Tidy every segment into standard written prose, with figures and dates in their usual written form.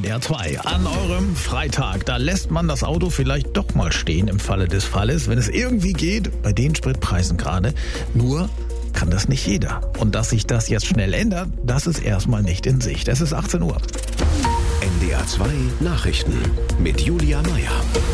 NDR 2. An eurem Freitag, da lässt man das Auto vielleicht doch mal stehen im Falle des Falles, wenn es irgendwie geht, bei den Spritpreisen gerade. Nur kann das nicht jeder. Und dass sich das jetzt schnell ändert, das ist erstmal nicht in Sicht. Es ist 18 Uhr. NDR 2 Nachrichten mit Julia Meyer.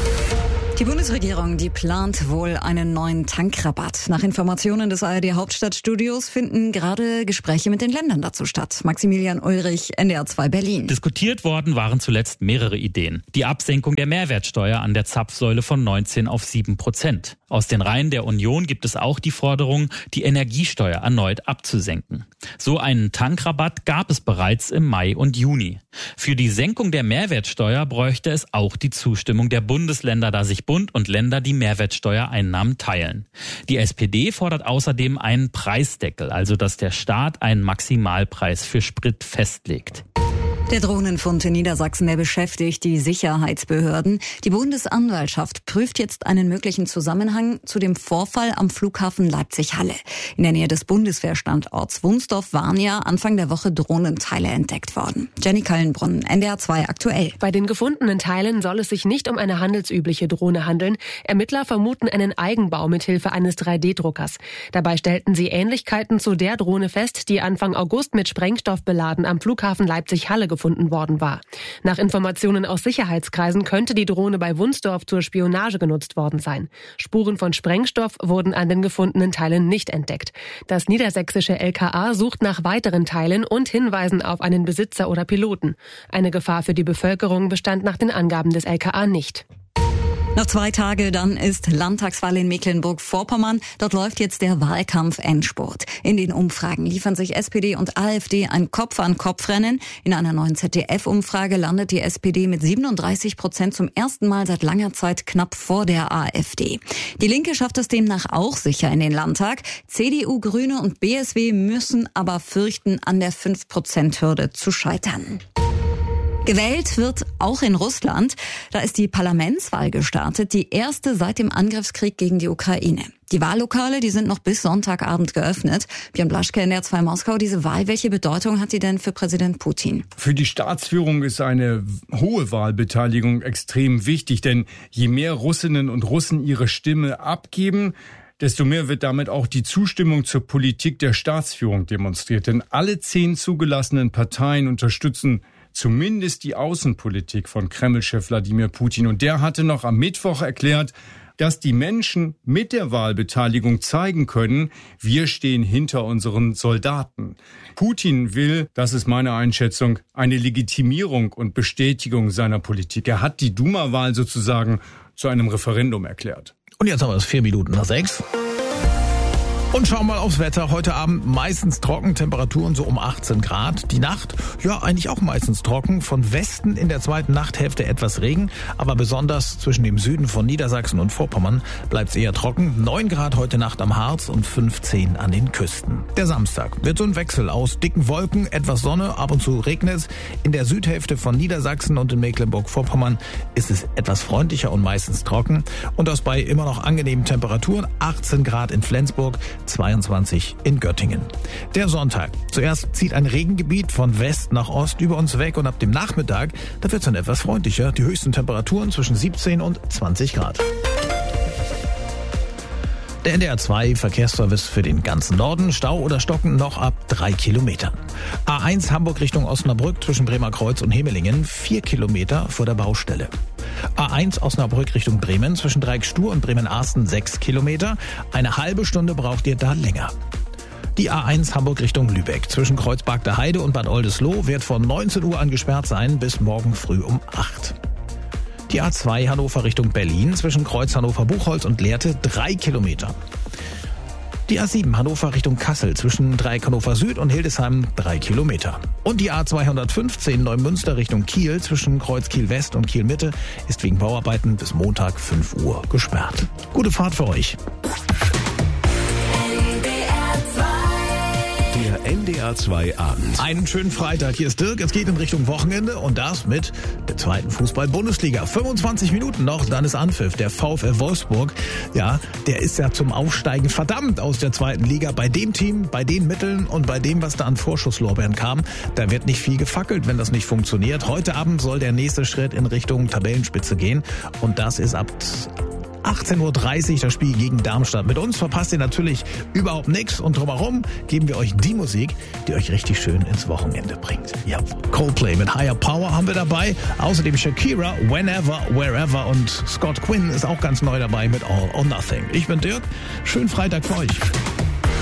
Die Bundesregierung, die plant wohl einen neuen Tankrabatt. Nach Informationen des ARD Hauptstadtstudios finden gerade Gespräche mit den Ländern dazu statt. Maximilian Ulrich, NDR 2 Berlin. Diskutiert worden waren zuletzt mehrere Ideen. Die Absenkung der Mehrwertsteuer an der Zapfsäule von 19 auf 7%. Aus den Reihen der Union gibt es auch die Forderung, die Energiesteuer erneut abzusenken. So einen Tankrabatt gab es bereits im Mai und Juni. Für die Senkung der Mehrwertsteuer bräuchte es auch die Zustimmung der Bundesländer, da sich Bund und Länder die Mehrwertsteuereinnahmen teilen. Die SPD fordert außerdem einen Preisdeckel, also dass der Staat einen Maximalpreis für Sprit festlegt. Der Drohnenfund in Niedersachsen, der beschäftigt die Sicherheitsbehörden. Die Bundesanwaltschaft prüft jetzt einen möglichen Zusammenhang zu dem Vorfall am Flughafen Leipzig-Halle. In der Nähe des Bundeswehrstandorts Wunsdorf waren ja Anfang der Woche Drohnenteile entdeckt worden. Jenny Kallenbrunn, NDR 2 aktuell. Bei den gefundenen Teilen soll es sich nicht um eine handelsübliche Drohne handeln. Ermittler vermuten einen Eigenbau mithilfe eines 3D-Druckers. Dabei stellten sie Ähnlichkeiten zu der Drohne fest, die Anfang August mit Sprengstoff beladen am Flughafen Leipzig-Halle gefunden worden war. Nach Informationen aus Sicherheitskreisen könnte die Drohne bei Wunsdorf zur Spionage genutzt worden sein. Spuren von Sprengstoff wurden an den gefundenen Teilen nicht entdeckt. Das niedersächsische LKA sucht nach weiteren Teilen und Hinweisen auf einen Besitzer oder Piloten. Eine Gefahr für die Bevölkerung bestand nach den Angaben des LKA nicht. Noch 2 Tage, dann ist Landtagswahl in Mecklenburg-Vorpommern. Dort läuft jetzt der Wahlkampf-Endspurt. In den Umfragen liefern sich SPD und AfD ein Kopf-an-Kopf-Rennen. In einer neuen ZDF-Umfrage landet die SPD mit 37% zum ersten Mal seit langer Zeit knapp vor der AfD. Die Linke schafft es demnach auch sicher in den Landtag. CDU, Grüne und BSW müssen aber fürchten, an der 5%-Hürde zu scheitern. Gewählt wird auch in Russland. Da ist die Parlamentswahl gestartet, die erste seit dem Angriffskrieg gegen die Ukraine. Die Wahllokale, die sind noch bis Sonntagabend geöffnet. Björn Blaschke, NDR 2 Moskau. Diese Wahl, welche Bedeutung hat die denn für Präsident Putin? Für die Staatsführung ist eine hohe Wahlbeteiligung extrem wichtig, denn je mehr Russinnen und Russen ihre Stimme abgeben, desto mehr wird damit auch die Zustimmung zur Politik der Staatsführung demonstriert. Denn alle 10 zugelassenen Parteien unterstützen zumindest die Außenpolitik von Kreml-Chef Wladimir Putin. Und der hatte noch am Mittwoch erklärt, dass die Menschen mit der Wahlbeteiligung zeigen können, wir stehen hinter unseren Soldaten. Putin will, das ist meine Einschätzung, eine Legitimierung und Bestätigung seiner Politik. Er hat die Duma-Wahl sozusagen zu einem Referendum erklärt. Und jetzt haben wir es 6:04. Und schauen mal aufs Wetter. Heute Abend meistens trocken, Temperaturen so um 18 Grad. Die Nacht, ja eigentlich auch meistens trocken. Von Westen in der zweiten Nachthälfte etwas Regen. Aber besonders zwischen dem Süden von Niedersachsen und Vorpommern bleibt es eher trocken. 9 Grad heute Nacht am Harz und 15 an den Küsten. Der Samstag wird so ein Wechsel aus dicken Wolken, etwas Sonne, ab und zu regnet es. In der Südhälfte von Niedersachsen und in Mecklenburg-Vorpommern ist es etwas freundlicher und meistens trocken. Und das bei immer noch angenehmen Temperaturen. 18 Grad in Flensburg, 22 in Göttingen. Der Sonntag. Zuerst zieht ein Regengebiet von West nach Ost über uns weg und ab dem Nachmittag, da wird es dann etwas freundlicher. Die höchsten Temperaturen zwischen 17 und 20 Grad. Der NDR 2 Verkehrsservice für den ganzen Norden. Stau oder Stocken noch ab 3 Kilometern. A1 Hamburg Richtung Osnabrück zwischen Bremerkreuz und Hemelingen 4 Kilometer vor der Baustelle. A1 Osnabrück Richtung Bremen zwischen Dreieckstur und Bremen-Arsten 6 Kilometer. Eine halbe Stunde braucht ihr da länger. Die A1 Hamburg Richtung Lübeck zwischen Kreuzberg der Heide und Bad Oldesloe wird von 19 Uhr an gesperrt sein bis morgen früh um 8. Die A2 Hannover Richtung Berlin zwischen Kreuz Hannover-Buchholz und Lehrte 3 Kilometer. Die A7 Hannover Richtung Kassel zwischen Dreieck Hannover Süd und Hildesheim 3 Kilometer. Und die A215 Neumünster Richtung Kiel zwischen Kreuz Kiel West und Kiel Mitte ist wegen Bauarbeiten bis Montag 5 Uhr gesperrt. Gute Fahrt für euch. Der NDR 2 Abend. Einen schönen Freitag. Hier ist Dirk. Es geht in Richtung Wochenende und das mit der zweiten Fußball-Bundesliga. 25 Minuten noch, dann ist Anpfiff. Der VfL Wolfsburg, ja, der ist ja zum Aufsteigen verdammt aus der zweiten Liga. Bei dem Team, bei den Mitteln und bei dem, was da an Vorschusslorbeeren kam, da wird nicht viel gefackelt, wenn das nicht funktioniert. Heute Abend soll der nächste Schritt in Richtung Tabellenspitze gehen und das ist ab 18.30 Uhr das Spiel gegen Darmstadt. Mit uns verpasst ihr natürlich überhaupt nichts und drumherum geben wir euch die Musik, die euch richtig schön ins Wochenende bringt. Ja, Coldplay mit Higher Power haben wir dabei. Außerdem Shakira, Whenever, Wherever und Scott Quinn ist auch ganz neu dabei mit All or Nothing. Ich bin Dirk. Schönen Freitag für euch.